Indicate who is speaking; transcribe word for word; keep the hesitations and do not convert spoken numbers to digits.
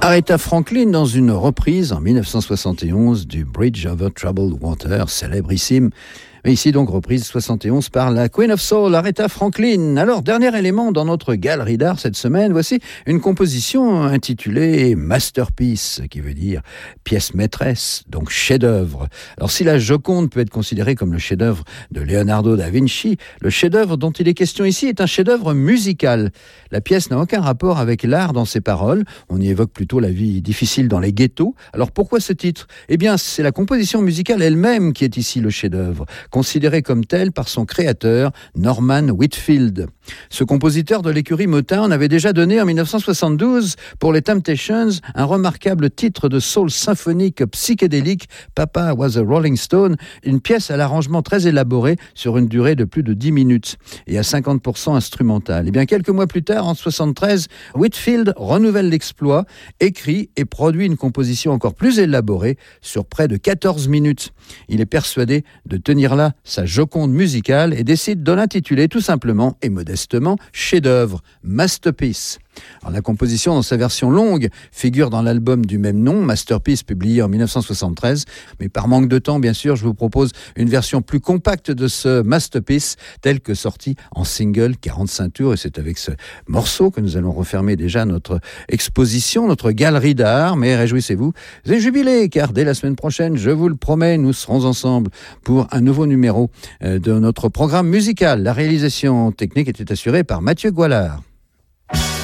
Speaker 1: Aretha Franklin dans une reprise en dix-neuf cent soixante et onze du Bridge over Troubled Water, célébrissime. Mais ici donc reprise soixante et onze par la Queen of Soul, Aretha Franklin. Alors, dernier élément dans notre galerie d'art cette semaine, voici une composition intitulée Masterpiece, qui veut dire pièce maîtresse, donc chef-d'œuvre. Alors, si la Joconde peut être considérée comme le chef-d'œuvre de Leonardo da Vinci, le chef-d'œuvre dont il est question ici est un chef-d'œuvre musical. La pièce n'a aucun rapport avec l'art dans ses paroles. On y évoque plutôt la vie difficile dans les ghettos. Alors, pourquoi ce titre ? Eh bien, c'est la composition musicale elle-même qui est ici le chef-d'œuvre, considéré comme tel par son créateur, Norman Whitfield. Ce compositeur de l'écurie Motown avait déjà donné en dix-neuf cent soixante-douze pour les Temptations un remarquable titre de soul symphonique psychédélique, Papa Was a Rolling Stone, une pièce à l'arrangement très élaboré sur une durée de plus de dix minutes et à cinquante pour cent instrumentale. Et bien quelques mois plus tard, en soixante-treize, Whitfield renouvelle l'exploit, écrit et produit une composition encore plus élaborée sur près de quatorze minutes. Il est persuadé de tenir là sa Joconde musicale et décide de l'intituler tout simplement et modestement chef-d'œuvre, Masterpiece. Alors, la composition dans sa version longue figure dans l'album du même nom, Masterpiece, publié en dix-neuf cent soixante-treize. Mais par manque de temps, bien sûr, je vous propose une version plus compacte de ce Masterpiece, tel que sorti en single quarante-cinq tours. Et c'est avec ce morceau que nous allons refermer déjà notre exposition, notre galerie d'art. Mais réjouissez-vous, c'est jubilé, car dès la semaine prochaine, je vous le promets, nous serons ensemble pour un nouveau numéro de notre programme musical. La réalisation technique était assurée par Mathieu Goualard.